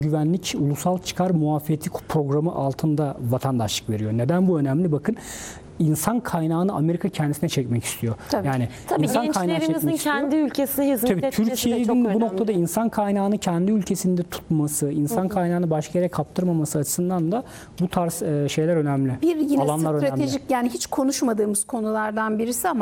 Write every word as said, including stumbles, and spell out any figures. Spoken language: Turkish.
güvenlik, ulusal çıkar muafiyeti programı altında vatandaşlık veriyor. Neden bu önemli? Bakın, insan kaynağını Amerika kendisine çekmek istiyor. Tabii. Yani Tabii insan kaynağı gençlerimizin çekmek istiyor. kendi ülkesine hizmet Tabii etmesi de çok Türkiye'nin bu önemli. noktada insan kaynağını kendi ülkesinde tutması, insan kaynağını başka yere kaptırmaması açısından da bu tarz şeyler önemli. Bir yine Alanlar stratejik önemli. yani hiç konuşmadığımız konulardan birisi ama